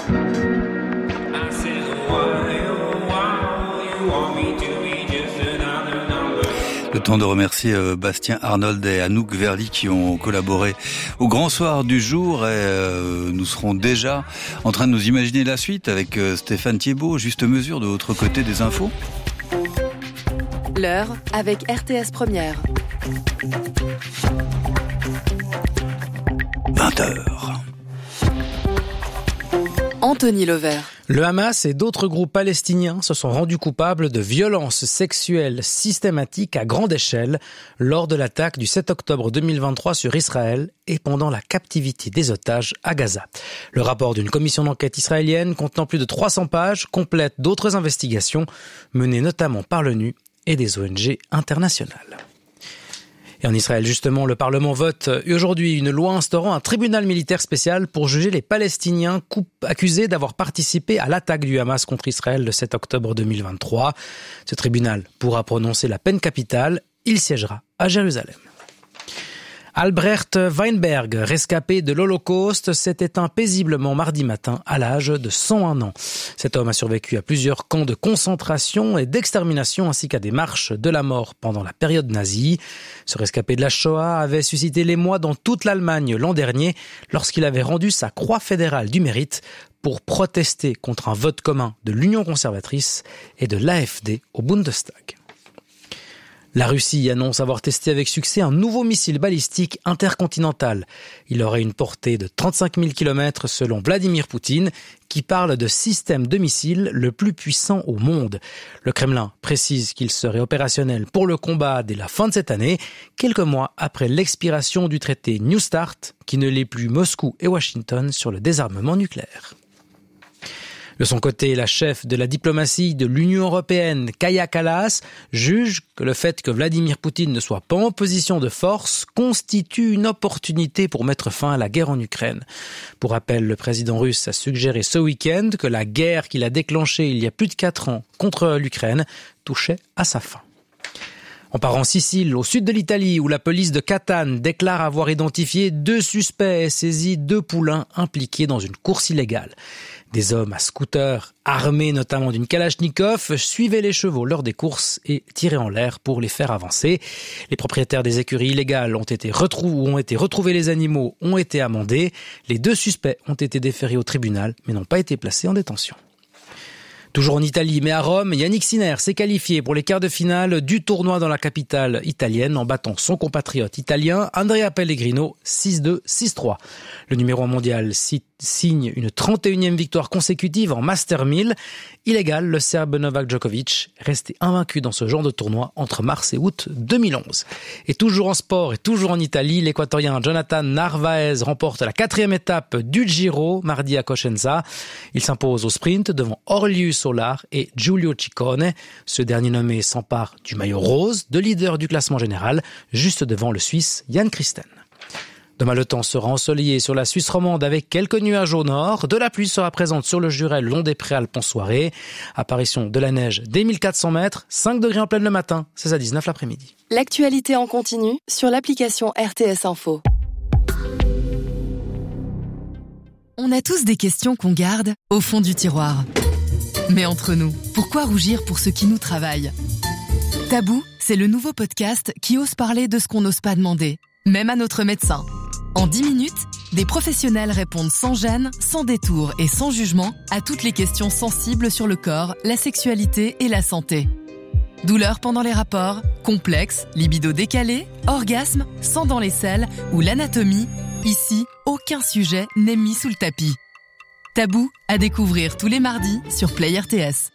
Le temps de remercier Bastien Arnold et Anouk Verly qui ont collaboré au Grand Soir du jour et nous serons déjà en train de nous imaginer la suite avec Stéphane Thiebaud, juste mesure de l'autre côté des infos. L'heure avec RTS Première. 20h. Anthony Levert. Le Hamas et d'autres groupes palestiniens se sont rendus coupables de violences sexuelles systématiques à grande échelle lors de l'attaque du 7 octobre 2023 sur Israël et pendant la captivité des otages à Gaza. Le rapport d'une commission d'enquête israélienne contenant plus de 300 pages complète d'autres investigations menées notamment par l'ONU et des ONG internationales. Et en Israël, justement, le Parlement vote aujourd'hui une loi instaurant un tribunal militaire spécial pour juger les Palestiniens accusés d'avoir participé à l'attaque du Hamas contre Israël le 7 octobre 2023. Ce tribunal pourra prononcer la peine capitale. Il siégera à Jérusalem. Albrecht Weinberg, rescapé de l'Holocauste, s'est éteint paisiblement mardi matin à l'âge de 101 ans. Cet homme a survécu à plusieurs camps de concentration et d'extermination ainsi qu'à des marches de la mort pendant la période nazie. Ce rescapé de la Shoah avait suscité l'émoi dans toute l'Allemagne l'an dernier lorsqu'il avait rendu sa croix fédérale du mérite pour protester contre un vote commun de l'Union conservatrice et de l'AfD au Bundestag. La Russie annonce avoir testé avec succès un nouveau missile balistique intercontinental. Il aurait une portée de 35 000 km selon Vladimir Poutine, qui parle de système de missile le plus puissant au monde. Le Kremlin précise qu'il serait opérationnel pour le combat dès la fin de cette année, quelques mois après l'expiration du traité New START, qui ne lie plus Moscou et Washington sur le désarmement nucléaire. De son côté, la chef de la diplomatie de l'Union européenne, Kaja Kallas, juge que le fait que Vladimir Poutine ne soit pas en position de force constitue une opportunité pour mettre fin à la guerre en Ukraine. Pour rappel, le président russe a suggéré ce week-end que la guerre qu'il a déclenchée il y a plus de 4 ans contre l'Ukraine touchait à sa fin. On part en Sicile, au sud de l'Italie, où la police de Catane déclare avoir identifié 2 suspects et saisi 2 poulains impliqués dans une course illégale. Des hommes à scooter, armés notamment d'une Kalachnikov, suivaient les chevaux lors des courses et tiraient en l'air pour les faire avancer. Les propriétaires des écuries illégales ont été retrouvés, les animaux ont été amendés. Les 2 suspects ont été déférés au tribunal, mais n'ont pas été placés en détention. Toujours en Italie, mais à Rome, Yannick Sinner s'est qualifié pour les quarts de finale du tournoi dans la capitale italienne en battant son compatriote italien Andrea Pellegrino 6-2, 6-3. Le numéro 1 mondial signe une 31e victoire consécutive en Master 1000. Il égale le Serbe Novak Djokovic, resté invaincu dans ce genre de tournoi entre mars et août 2011. Et toujours en sport et toujours en Italie, l'Équatorien Jonathan Narvaez remporte la 4e étape du Giro mardi à Cosenza. Il s'impose au sprint devant Orlius Solar et Giulio Ciccone. Ce dernier nommé s'empare du maillot rose de leader du classement général, juste devant le Suisse Jan Christen. Demain, le temps sera ensoleillé sur la Suisse romande avec quelques nuages au nord. De la pluie sera présente sur le Jura le long des préalpes en soirée. Apparition de la neige dès 1400 mètres, 5 degrés en pleine le matin, 16 à 19 l'après-midi. L'actualité en continu sur l'application RTS Info. On a tous des questions qu'on garde au fond du tiroir. Mais entre nous, pourquoi rougir pour ce qui nous travaille ? Tabou, c'est le nouveau podcast qui ose parler de ce qu'on n'ose pas demander, même à notre médecin. En 10 minutes, des professionnels répondent sans gêne, sans détour et sans jugement à toutes les questions sensibles sur le corps, la sexualité et la santé. Douleurs pendant les rapports, complexes, libido décalé, orgasme, sang dans les selles ou l'anatomie, ici, aucun sujet n'est mis sous le tapis. Tabou à découvrir tous les mardis sur Play RTS.